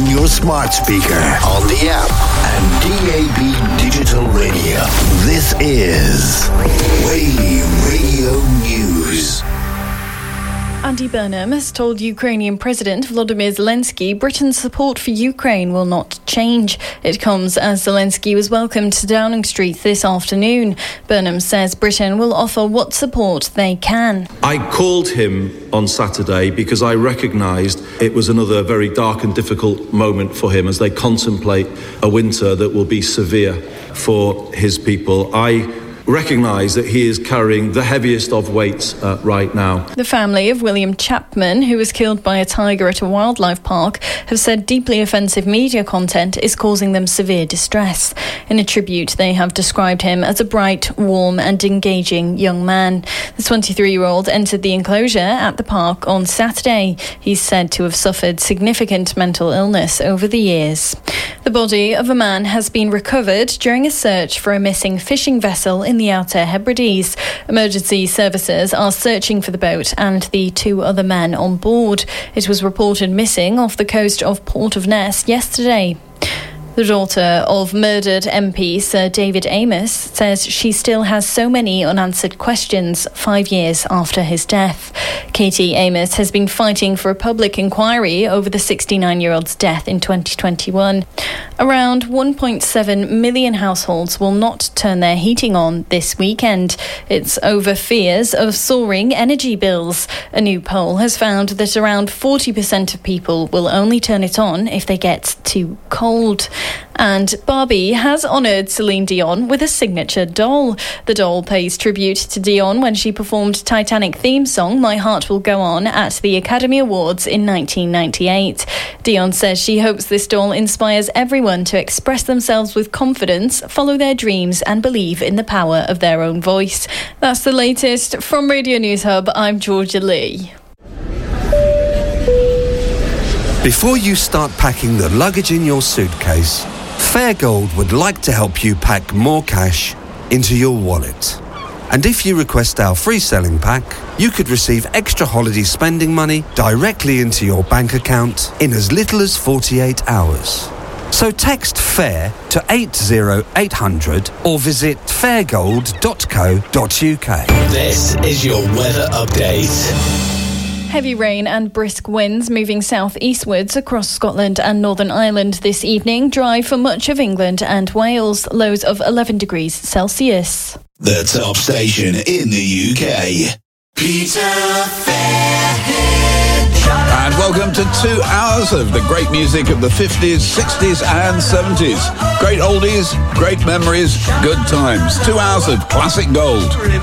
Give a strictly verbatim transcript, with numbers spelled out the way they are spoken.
your smart speaker, on the app, and D A B digital radio. This is Wave Radio News. Andy Burnham has told Ukrainian President Volodymyr Zelensky Britain's support for Ukraine will not change. It comes as Zelensky was welcomed to Downing Street this afternoon. Burnham says Britain will offer what support they can. I called him on Saturday because I recognised it was another very dark and difficult moment for him as they contemplate a winter that will be severe for his people. I recognise that he is carrying the heaviest of weights uh, right now. The family of William Chapman, who was killed by a tiger at a wildlife park, have said deeply offensive media content is causing them severe distress. In a tribute, they have described him as a bright, warm and engaging young man. The twenty-three-year-old entered the enclosure at the park on Saturday. He's said to have suffered significant mental illness over the years. The body of a man has been recovered during a search for a missing fishing vessel in the Outer Hebrides. Emergency services are searching for the boat and the two other men on board. It was reported missing off the coast of Port of Ness yesterday. The daughter of murdered M P Sir David Amess says she still has so many unanswered questions five years after his death. Katie Amess has been fighting for a public inquiry over the sixty-nine-year-old's death in twenty twenty-one. Around one point seven million households will not turn their heating on this weekend. It's over fears of soaring energy bills. A new poll has found that around forty percent of people will only turn it on if they get too cold. And Barbie has honoured Celine Dion with a signature doll. The doll pays tribute to Dion when she performed Titanic theme song My Heart Will Go On at the Academy Awards in nineteen ninety-eight. Dion says she hopes this doll inspires everyone to express themselves with confidence, follow their dreams and believe in the power of their own voice. That's the latest from Radio News Hub. I'm Georgia Lee. Before you start packing the luggage in your suitcase, Fairgold would like to help you pack more cash into your wallet. And if you request our free selling pack, you could receive extra holiday spending money directly into your bank account in as little as forty-eight hours. So text FAIR to eight zero eight hundred or visit fairgold dot co dot uk. This is your weather update. Heavy rain and brisk winds moving south-eastwards across Scotland and Northern Ireland this evening. Dry for much of England and Wales. Lows of eleven degrees Celsius. The top station in the U K. Peter Fairhead. And welcome to two hours of the great music of the fifties, sixties and seventies. Great oldies, great memories, good times. Two hours of classic gold.